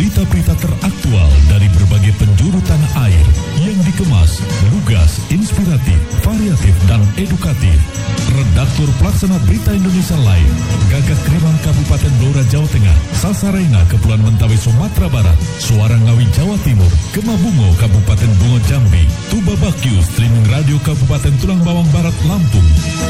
berita-berita teraktual dari berbagai penjuru tanah air yang dikemas, lugas, inspiratif, variatif, dan edukatif. Redaktur Pelaksana Berita Indonesia Live, Gagak Krimang Kabupaten Blora Jawa Tengah, Sasarena Kepulauan Mentawai Sumatera Barat, Suara Ngawi Jawa Timur, Kemabungo Kabupaten Bungo Jambi, Tuba Bakyu Streaming Radio Kabupaten Tulang Bawang Barat Lampung.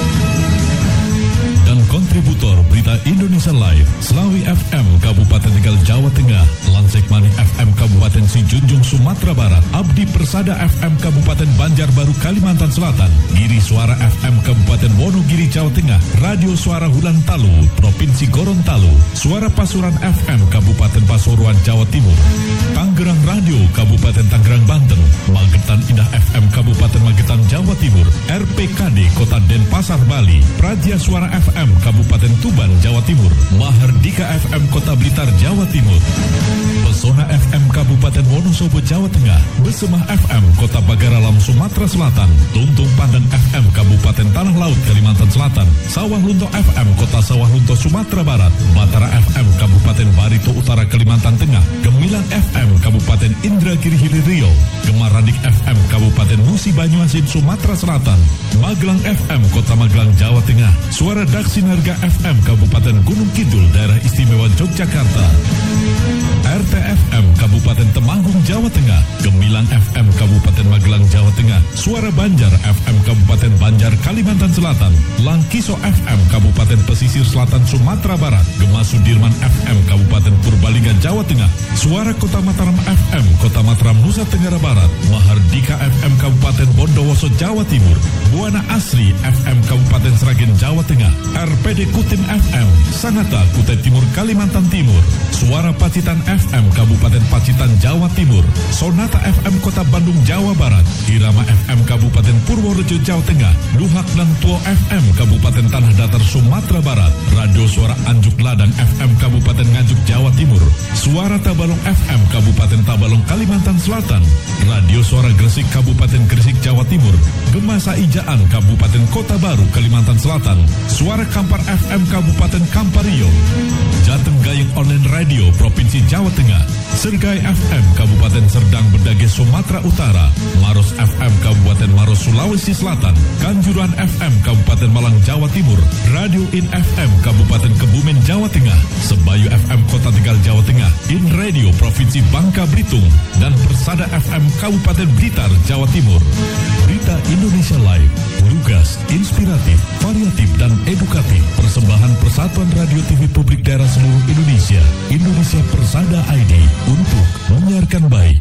Dan kontributor Berita Indonesia Live, Slawi FM Kabupaten Tegal Jawa Tengah, Lansekmani FM Kabupaten Sijunjung Sumatera Barat, Abdi Persada FM Kabupaten Banjarbaru Kalimantan Selatan, Giri Suara FM Kabupaten Wonogiri Jawa Tengah, Radio Suara Hulantalu Provinsi Gorontalo, Suara Pasuruan FM Kabupaten Pasuruan Jawa Timur, Tangerang Radio Kabupaten Tangerang Banten, Magetan Indah FM Kabupaten Magetan Jawa Timur, RPKD Kota Denpasar Bali, Praja Suara FM Kabupaten Tuban Jawa Timur, Mahardika FM Kota Blitar Jawa Timur, Pesona FM Kabupaten Wonosobo Jawa Tengah, Besemah FM Kota Bagaralam Sumatera Selatan, Tuntung Pandang FM Kabupaten Tanah Laut Kalimantan Selatan, Sawah Lunto FM Kota Sawah Lunto Sumatera Barat, Batara FM Kabupaten Barito Utara Kalimantan Tengah, Gemilang FM Kabupaten Indragiri Hilir Riau, Gemaradik FM Kabupaten Musi Banyuasin Sumatera Selatan, Magelang FM Kota Magelang Jawa Tengah, Suara Daksinarga FM Kabupaten Gunung Kidul Daerah Istimewa Yogyakarta, RTFM Kabupaten Temanggung Jawa Tengah, Gemilang FM Kabupaten Magelang Jawa Tengah, Suara Banjar FM Kabupaten Banjar Kalimantan Selatan, Langkiso FM Kabupaten Pesisir Selatan Sumatera Barat, Gema Sudirman FM Kabupaten Purbalingga Jawa Tengah, Suara Kota Mataram FM Kota Mataram Nusa Tenggara Barat, Mahardika FM Kabupaten Bondowoso Jawa Timur, Buana Asri FM Kabupaten Sragen Jawa Tengah, RPD Kutim FM Sangatta Kutai Timur Kalimantan Timur, Suara Pacitan FM Kabupaten Pacitan Jawa Timur, Sonata FM Kota Bandung Jawa Barat, Irama FM Kabupaten Purworejo Jawa Tengah, Luhak dan Tuo FM Kabupaten Tanah Datar Sumatera Barat, Radio Suara Anjuk Ladang FM Kabupaten Nganjuk Jawa Timur, Suara Tabalong FM Kabupaten Tabalong Kalimantan Selatan, Radio Suara Gresik Kabupaten Gresik Jawa Timur, Gema Saijaan Kabupaten Kota Baru Kalimantan Selatan, Suara Kampar FM Kabupaten Kampario, Jateng Gayeng Online Radio Provinsi Jawa Tengah, Sergai FM Kabupaten Serdang Bedage Sumatera Utara, Maros FM Kabupaten Maros Sulawesi Selatan, Kanjuruhan FM Kabupaten Malang Jawa Timur, Radio In FM Kabupaten Kebumen Jawa Tengah, Sebayu FM Kota Tegal Jawa Tengah, In Radio Provinsi Bangka Belitung, dan Persada FM Kabupaten Blitar Jawa Timur. Berita Indonesia Live, lugas, inspiratif, variatif, dan edukatif. Persembahan Persatuan Radio TV Publik Daerah seluruh Indonesia, Indonesia Persada ID, untuk menyiarkan baik.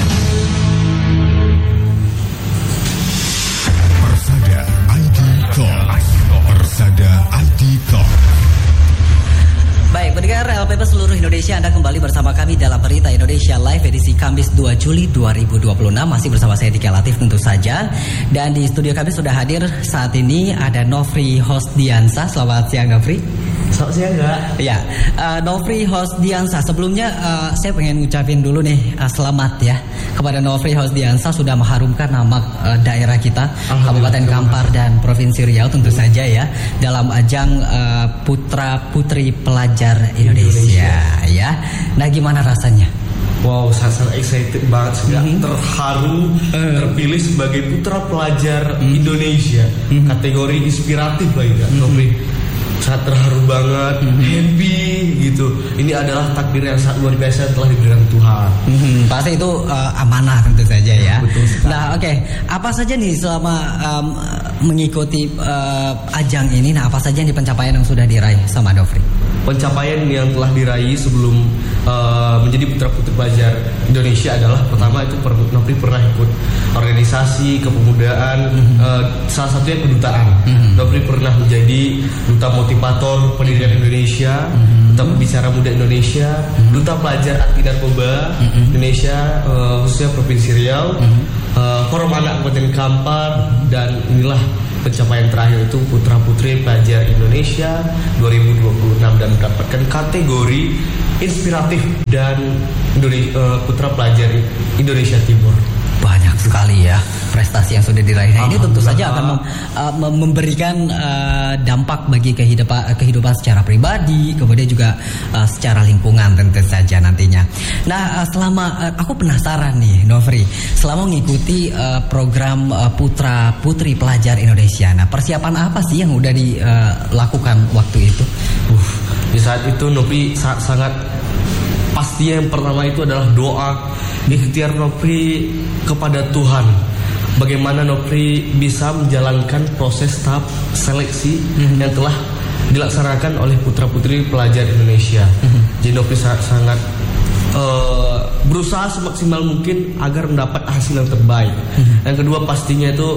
Persada ID Talk. Persada ID Talk. Baik, pendengar LPP seluruh Indonesia, Anda kembali bersama kami dalam Berita Indonesia Live edisi Kamis 2 Juli 2026. Masih bersama saya Dika Latif tentu saja. Dan di studio kami sudah hadir saat ini ada Nofri Hosdiansa. Selamat siang, Nofri. Selamat siang, Kak. Ya, Nofri Hosdiansa. Sebelumnya saya pengen ngucapin dulu nih selamat ya kepada Nofri Hosdiansa sudah mengharumkan nama daerah kita, Kabupaten Kampar dan Provinsi Riau tentu saja ya dalam ajang Putra Putri Pelajar Indonesia ya. Nah, gimana rasanya? Wow, sangat excited banget sih, terharu terpilih sebagai Putra Pelajar Indonesia, kategori inspiratif lagi Kak. Sangat terharu banget, happy gitu. Ini adalah takdir yang sangat luar biasa yang telah diberikan Tuhan. Pasti itu amanah tentu saja ya. Betul sekali. Nah, oke. Apa saja nih selama mengikuti ajang ini? Nah, apa saja nih pencapaian yang sudah diraih sama Nofri? Pencapaian yang telah diraih sebelum menjadi Putra Putri Pelajar Indonesia adalah pertama itu Nofri pernah ikut organisasi kepemudaan, salah satunya kedutaan. Nofri pernah menjadi duta motivator pendidikan Indonesia, duta pembicara muda Indonesia, duta pelajar anti narkoba Indonesia, khususnya Provinsi Riau, Forum Anak Kabupaten Kampar, dan inilah pencapaian terakhir itu Putra Putri Pelajar Indonesia 2026 dan mendapatkan kategori inspiratif dan Putra Pelajar Indonesia Timur. Banyak sekali ya. prestasi yang sudah diraih ini tentu saja akan memberikan dampak bagi kehidupan secara pribadi, kemudian juga secara lingkungan tentu saja nantinya. Nah, selama aku penasaran nih, Nofri, selama mengikuti program Putra Putri Pelajar Indonesia, nah persiapan apa sih yang udah dilakukan waktu itu? Di saat itu Nofri sangat pasti yang pertama itu adalah doa, ikhtiar Nofri kepada Tuhan. Bagaimana Nofri bisa menjalankan proses tahap seleksi yang telah dilaksanakan oleh putra-putri pelajar Indonesia. Jadi Nofri sangat berusaha semaksimal mungkin agar mendapat hasil yang terbaik. Yang kedua pastinya itu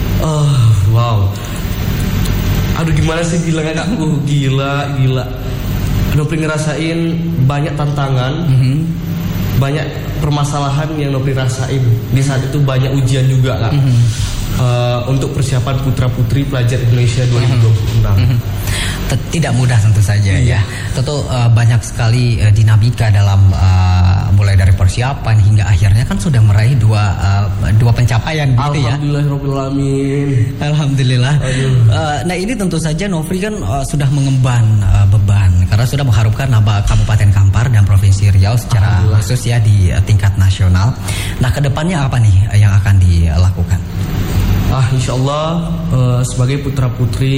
wow. Aduh gimana sih gila kakak? Gila. Nofri ngerasain banyak tantangan, banyak permasalahan yang Nofri rasain. Di saat itu banyak ujian juga kak. Untuk persiapan putra-putri pelajar Indonesia 2026. Tidak mudah tentu saja ya. Tentu banyak sekali dinamika dalam mulai dari persiapan hingga akhirnya kan sudah meraih dua pencapaian gitu ya. Alhamdulillahirobbilalamin. Alhamdulillah. Nah ini tentu saja Nofri kan sudah mengemban beban karena sudah mengharumkan nama Kabupaten Kampar dan Provinsi Riau secara khusus ya di tingkat nasional. Nah kedepannya apa nih yang akan dilakukan? Insya Allah sebagai putra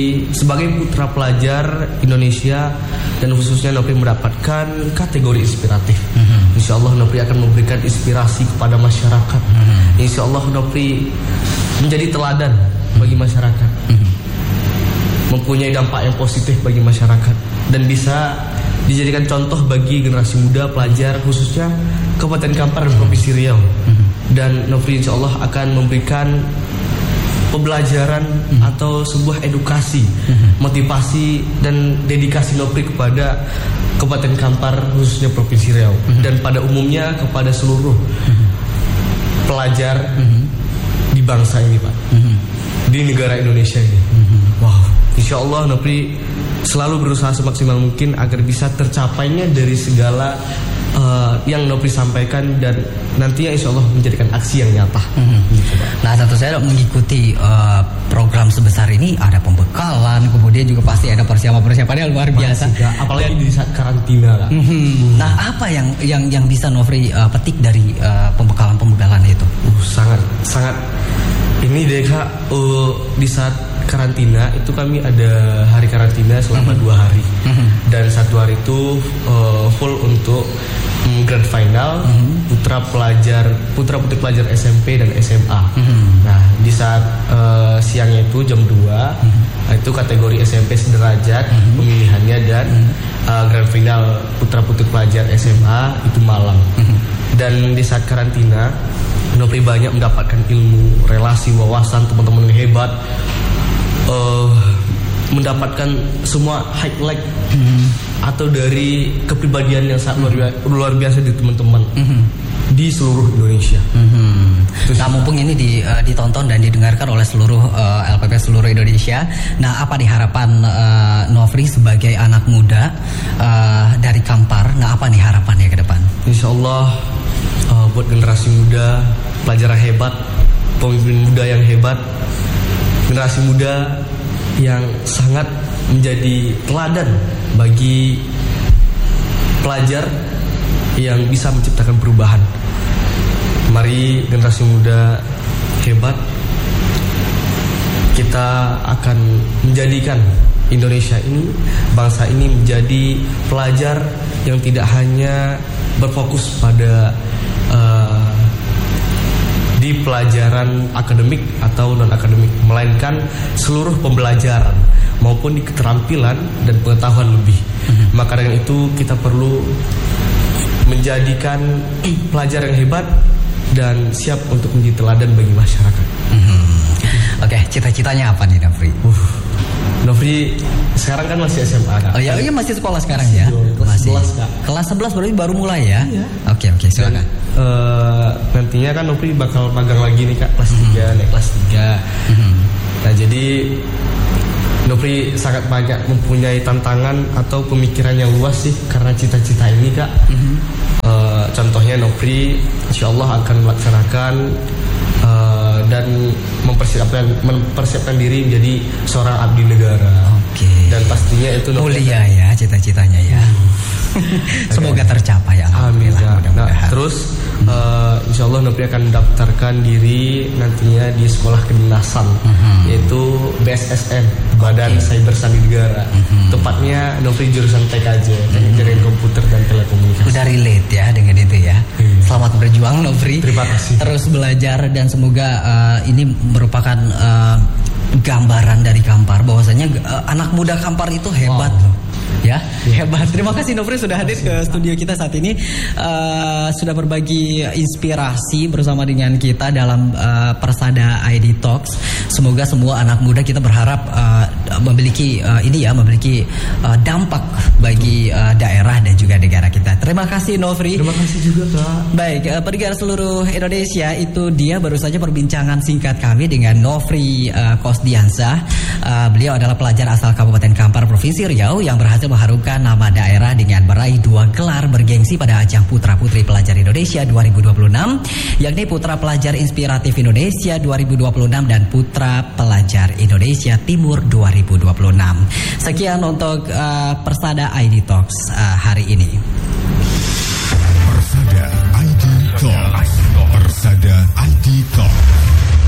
pelajar Indonesia dan khususnya Nofri mendapatkan kategori inspiratif. Insya Allah Nofri akan memberikan inspirasi kepada masyarakat. Insya Allah Nofri menjadi teladan bagi masyarakat, mempunyai dampak yang positif bagi masyarakat dan bisa dijadikan contoh bagi generasi muda pelajar khususnya Kabupaten Kampar dan Provinsi Riau. Dan Nofri insya Allah akan memberikan pembelajaran atau sebuah edukasi, motivasi dan dedikasi Nofri kepada Kabupaten Kampar khususnya Provinsi Riau dan pada umumnya kepada seluruh pelajar di bangsa ini Pak, di negara Indonesia ini. Wow, insya Allah Nofri selalu berusaha semaksimal mungkin agar bisa tercapainya dari segala yang Nofri sampaikan dan nantinya insya Allah menjadikan aksi yang nyata. Nah tentu saja mengikuti program sebesar ini ada pembekalan, kemudian juga pasti ada persiapan yang luar biasa. Apalagi di saat karantina. Nah apa yang bisa Nofri petik dari pembekalan itu? Sangat ini deh kak, di saat karantina itu kami ada hari karantina selama 2 hari dan 1 hari itu full untuk grand final putra putri pelajar SMP dan SMA. Nah di saat siangnya itu jam 2 itu kategori SMP sederajat pemilihannya dan grand final putra putri pelajar SMA itu malam. Dan di saat karantina Nofri banyak mendapatkan ilmu, relasi, wawasan teman-teman yang hebat, mendapatkan semua highlight atau dari kepribadian yang sangat luar biasa di teman-teman di seluruh Indonesia. Nah mumpung ini ditonton dan didengarkan oleh seluruh LPP seluruh Indonesia. Nah apa nih harapan Nofri sebagai anak muda dari Kampar? Nah apa nih harapannya ke depan? Insya Allah buat generasi muda, pelajar yang hebat, pemimpin muda yang hebat, generasi muda yang sangat menjadi teladan bagi pelajar yang bisa menciptakan perubahan. Mari generasi muda hebat, kita akan menjadikan Indonesia ini, bangsa ini menjadi pelajar yang tidak hanya berfokus pada di pelajaran akademik atau non-akademik, melainkan seluruh pembelajaran maupun di keterampilan dan pengetahuan lebih. Maka dengan itu kita perlu menjadikan pelajar yang hebat dan siap untuk menjadi teladan bagi masyarakat. Oke, cita-citanya apa nih Nofri? Nofri sekarang kan masih SMA kan? Oh iya masih sekolah sekarang ya? Kelas 11 Kak. Kelas 11 berarti baru mulai ya? Iya. Oke silakan. Nantinya kan Nofri bakal magang lagi nih Kak, kelas 3, naik kelas 3. Nah jadi Nofri sangat banyak mempunyai tantangan atau pemikiran yang luas sih karena cita-cita ini Kak. Contohnya Nofri insya Allah akan melaksanakan dan mempersiapkan diri menjadi seorang abdi negara. Dan pastinya itu mulia ya cita-citanya ya. Semoga tercapai ya. Amin. Terus insya Allah Nopri akan mendaftarkan diri nantinya di sekolah kedinasan, yaitu BSSN, Badan Cyber Sandi Negara. Tepatnya Nopri jurusan TKJ, Teknik Jaringan Komputer dan Telekomunikasi. Udah relate ya dengan itu ya. Selamat berjuang Nopri. Terima kasih. Terus belajar dan semoga ini merupakan gambaran dari Kampar bahwasanya anak muda Kampar itu hebat loh. Ya, hebat. Terima kasih Nopri sudah hadir ke studio kita saat ini, sudah berbagi inspirasi bersama dengan kita dalam Persada ID Talks. Semoga semua anak muda kita berharap memiliki dampak bagi daerah dan juga negara kita. Terima kasih Nopri. Terima kasih juga Kak. Baik, pendengar seluruh Indonesia, itu dia baru saja perbincangan singkat kami dengan Nopri Kosdiansah. Beliau adalah pelajar asal Kabupaten Kampar, Provinsi Riau yang berhasil mengharumkan nama daerah dengan meraih 2 gelar bergengsi pada ajang Putra Putri Pelajar Indonesia 2026, yakni Putra Pelajar Inspiratif Indonesia 2026 dan Putra Pelajar Indonesia Timur 2026. Sekian untuk Persada ID Talks hari ini. Persada ID Talks. Persada ID Talks.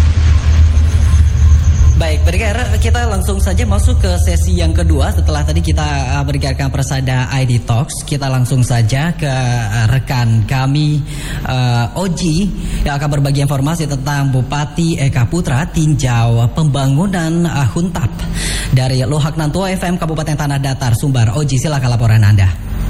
Baik, pendengar, kita langsung saja masuk ke sesi yang kedua. Setelah tadi kita mendengarkan Persada ID Talks, kita langsung saja ke rekan kami Oji yang akan berbagi informasi tentang Bupati Eka Putra tinjau pembangunan Huntap dari Lohak Nantua FM Kabupaten Tanah Datar, Sumbar. Oji, silakan laporan Anda.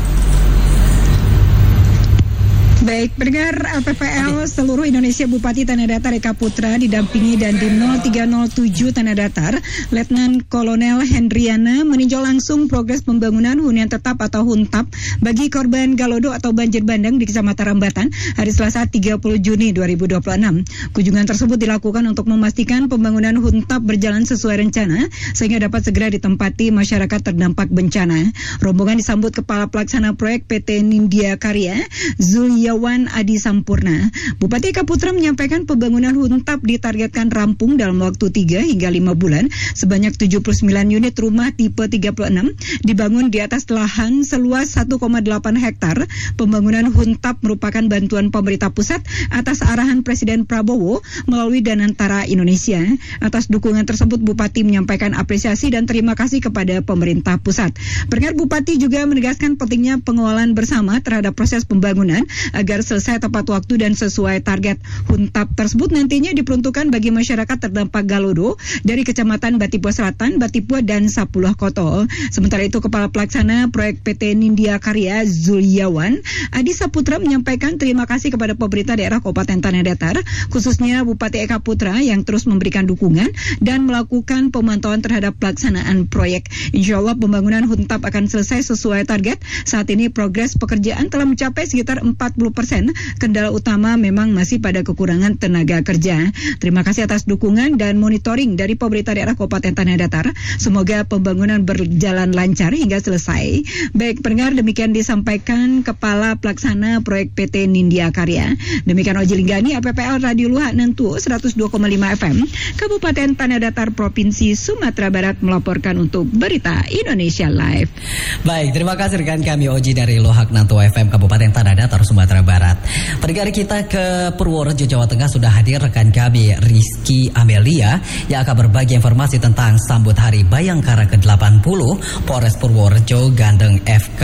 Baik, pendengar PPL seluruh Indonesia Bupati Tanah Datar Eka Putra didampingi Dandim 0307 Tanah Datar, Letnan Kolonel Hendriana meninjau langsung progres pembangunan hunian tetap atau Huntap bagi korban Galodo atau banjir bandang di Kecamatan Rambatan hari Selasa 30 Juni 2026. Kunjungan tersebut dilakukan untuk memastikan pembangunan Huntap berjalan sesuai rencana sehingga dapat segera ditempati masyarakat terdampak bencana. Rombongan disambut Kepala Pelaksana Proyek PT Nindya Karya, Zulyawan Adi Sampurna. Bupati Eka Putra menyampaikan pembangunan Huntap ditargetkan rampung dalam waktu 3 hingga 5 bulan. Sebanyak 79 unit rumah tipe 36 dibangun di atas lahan seluas 1,8 hektar. Pembangunan Huntap merupakan bantuan pemerintah pusat atas arahan Presiden Prabowo melalui Danantara Indonesia. Atas dukungan tersebut, Bupati menyampaikan apresiasi dan terima kasih kepada pemerintah pusat. Pendengar, Bupati juga menegaskan pentingnya pengawalan bersama terhadap proses pembangunan agar selesai tepat waktu dan sesuai target. Huntap tersebut nantinya diperuntukkan bagi masyarakat terdampak Galodo dari Kecamatan Batipua Selatan, Batipua, dan Sapuluh Koto. Sementara itu, Kepala Pelaksana Proyek PT Nindya Karya Zulyawan Adi Saputra menyampaikan terima kasih kepada pemerintah daerah Kabupaten Tanah Datar, khususnya Bupati Eka Putra yang terus memberikan dukungan dan melakukan pemantauan terhadap pelaksanaan proyek. Insya Allah pembangunan Huntap akan selesai sesuai target. Saat ini progres pekerjaan telah mencapai sekitar 40%. Kendala utama memang masih pada kekurangan tenaga kerja. Terima kasih atas dukungan dan monitoring dari pemerintah daerah Kabupaten Tanah Datar. Semoga pembangunan berjalan lancar hingga selesai. Baik pendengar, demikian disampaikan Kepala Pelaksana Proyek PT Nindya Karya. Demikian Oji Linggani, APPL Radio Lohak Nantua 102,5 FM Kabupaten Tanah Datar, Provinsi Sumatera Barat melaporkan untuk Berita Indonesia Live. Baik, terima kasih rekan kami Oji dari Lohak Nantua FM Kabupaten Tanah Datar, Sumatera Barat. Pendengar, kita ke Purworejo, Jawa Tengah sudah hadir rekan kami Rizky Amelia yang akan berbagi informasi tentang sambut Hari Bayangkara ke-80. Polres Purworejo gandeng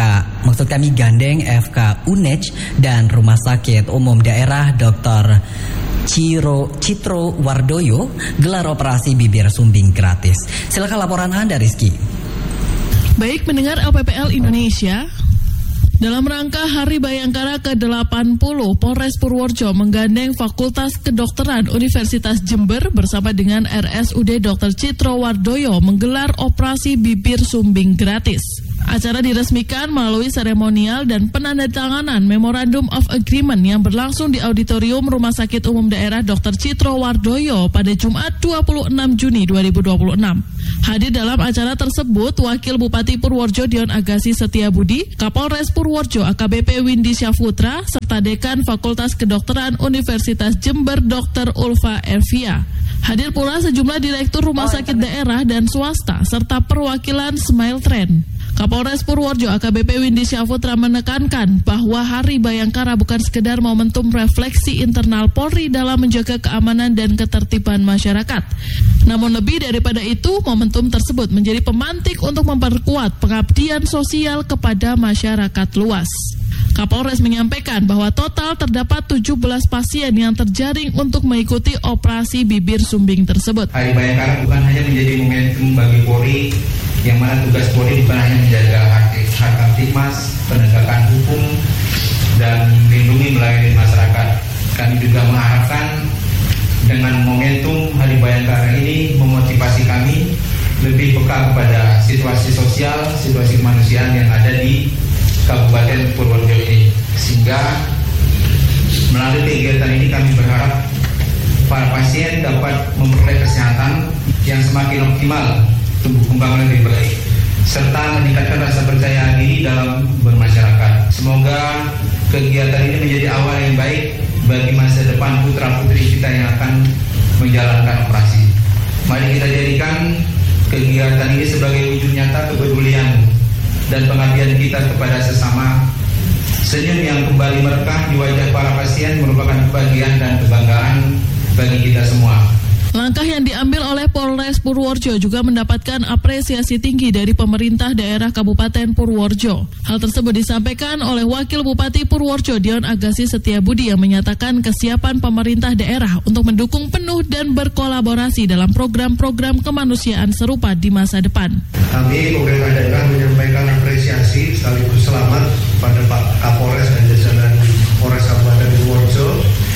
gandeng FK UNEJ dan Rumah Sakit Umum Daerah Dr. Citro Wardoyo gelar operasi bibir sumbing gratis. Silakan laporan Anda, Rizky. Baik, mendengar LPPL Indonesia. Dalam rangka Hari Bayangkara ke-80, Polres Purworejo menggandeng Fakultas Kedokteran Universitas Jember bersama dengan RSUD Dr. Citro Wardoyo menggelar operasi bibir sumbing gratis. Acara diresmikan melalui seremonial dan penandatanganan Memorandum of Agreement yang berlangsung di Auditorium Rumah Sakit Umum Daerah Dr. Citro Wardoyo pada Jumat 26 Juni 2026. Hadir dalam acara tersebut, Wakil Bupati Purworejo Dion Agassi Setiabudi, Kapolres Purworejo AKBP Windy Syahputra, serta Dekan Fakultas Kedokteran Universitas Jember Dr. Ulfa Evia. Hadir pula sejumlah direktur rumah sakit daerah dan swasta, serta perwakilan Smile Trend. Kapolres Purworejo AKBP Windy Syahputra menekankan bahwa Hari Bayangkara bukan sekedar momentum refleksi internal Polri dalam menjaga keamanan dan ketertiban masyarakat. Namun lebih daripada itu, momentum tersebut menjadi pemantik untuk memperkuat pengabdian sosial kepada masyarakat luas. Kapolres menyampaikan bahwa total terdapat 17 pasien yang terjaring untuk mengikuti operasi bibir sumbing tersebut. Hari Bayangkara bukan hanya menjadi momentum bagi Polri, yang mana tugas Polri bukan hanya menjaga hak Kamtibmas, penegakan hukum, dan melindungi melayani masyarakat. Kami juga mengharapkan dengan momentum Hari Bayangkara ini memotivasi kami lebih peka kepada situasi sosial, situasi kemanusiaan yang ada di Kabupaten Purworejo ini. Sehingga melalui kegiatan ini kami berharap para pasien dapat memperoleh kesehatan yang semakin optimal, tumbuh kembang lebih baik, serta meningkatkan rasa percaya diri dalam bermasyarakat. Semoga kegiatan ini menjadi awal yang baik bagi masa depan putra-putri kita yang akan menjalankan operasi. Mari kita jadikan kegiatan ini sebagai wujud nyata kepedulian dan pengabdian kita kepada sesama. Senyum yang kembali merekah di wajah para pasien merupakan kebahagiaan dan kebanggaan bagi kita semua. Langkah yang diambil oleh Polres Purworejo juga mendapatkan apresiasi tinggi dari pemerintah daerah Kabupaten Purworejo. Hal tersebut disampaikan oleh Wakil Bupati Purworejo Dion Agassi Setiabudi yang menyatakan kesiapan pemerintah daerah untuk mendukung penuh dan berkolaborasi dalam program-program kemanusiaan serupa di masa depan. Kami pemerintah daerah menyampaikan apresiasi sekaligus selamat pada Pak Kapolres dan jajaran Polres Kabupaten Purworejo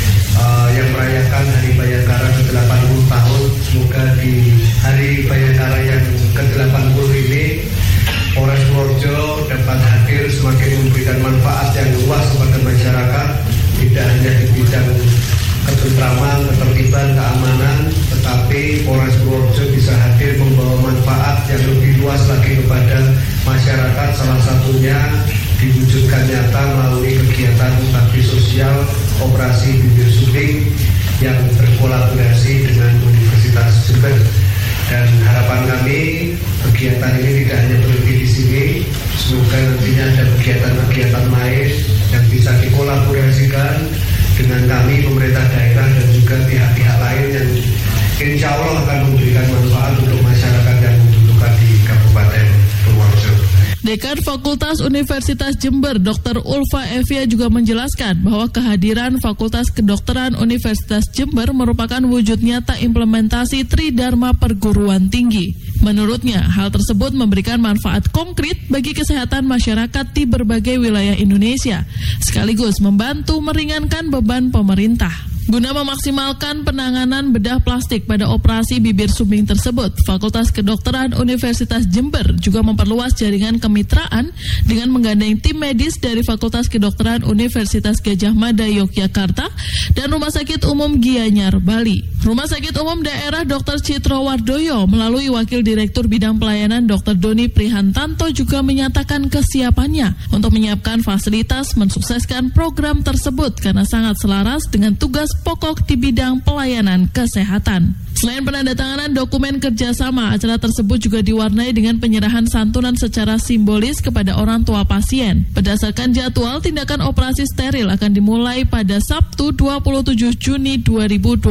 yang merayakan Hari Bayangkara ke-80 tahun. Semoga di Hari Bayangkara yang ke-80 ini Polres Purworejo dapat hadir semakin memberikan manfaat yang luas kepada masyarakat, tidak hanya di bidang ketentraman, ketertiban, keamanan, tetapi Polres Purworejo bisa hadir membawa manfaat yang lebih luas lagi kepada masyarakat, salah satunya diwujudkan nyata melalui kegiatan bakti sosial operasi bibir sumbing yang berkolaborasi dengan Universitas Jember. Dan harapan kami kegiatan ini tidak hanya berhenti di sini, semoga nantinya ada kegiatan-kegiatan lain yang bisa dikolaborasikan dengan kami pemerintah daerah dan juga pihak-pihak lain yang insya Allah akan memberikan manfaat untuk masyarakat yang membutuhkan di Kabupaten Purworejo. Dekan Fakultas Universitas Jember Dr. Ulfa Evia juga menjelaskan bahwa kehadiran Fakultas Kedokteran Universitas Jember merupakan wujud nyata implementasi Tridharma Perguruan Tinggi. Menurutnya, hal tersebut memberikan manfaat konkret bagi kesehatan masyarakat di berbagai wilayah Indonesia, sekaligus membantu meringankan beban pemerintah. Guna memaksimalkan penanganan bedah plastik pada operasi bibir sumbing tersebut, Fakultas Kedokteran Universitas Jember juga memperluas jaringan kemitraan dengan menggandeng tim medis dari Fakultas Kedokteran Universitas Gadjah Mada Yogyakarta dan Rumah Sakit Umum Gianyar Bali. Rumah Sakit Umum Daerah Dr. Citro Wardoyo melalui Wakil Direktur Bidang Pelayanan Dr. Doni Prihantanto juga menyatakan kesiapannya untuk menyiapkan fasilitas mensukseskan program tersebut karena sangat selaras dengan tugas pokok di bidang pelayanan kesehatan. Selain penandatanganan dokumen kerjasama, acara tersebut juga diwarnai dengan penyerahan santunan secara simbolis kepada orang tua pasien. Berdasarkan jadwal, tindakan operasi steril akan dimulai pada Sabtu 27 Juni 2026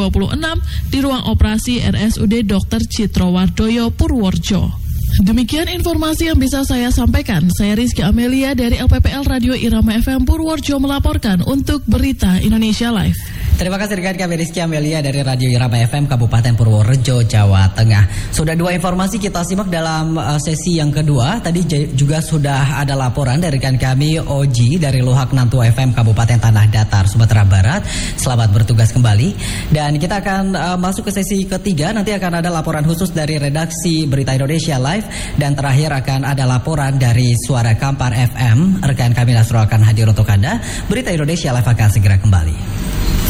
di ruang operasi RSUD Dr. Citro Wardoyo Purworejo. Demikian informasi yang bisa saya sampaikan. Saya Rizky Amelia dari LPPL Radio Irama FM Purworejo melaporkan untuk Berita Indonesia Live. Terima kasih rekan kami Rizky Amelia dari Radio Irama FM Kabupaten Purworejo, Jawa Tengah. Sudah dua informasi kita simak dalam sesi yang kedua. Tadi juga sudah ada laporan dari rekan kami Oji dari Luhak Nantu FM Kabupaten Tanah Datar, Sumatera Barat. Selamat bertugas kembali. Dan kita akan masuk ke sesi ketiga. Nanti akan ada laporan khusus dari redaksi Berita Indonesia Live. Dan terakhir akan ada laporan dari Suara Kampar FM. Rekan kami Nasrul akan hadir untuk Anda. Berita Indonesia Live akan segera kembali.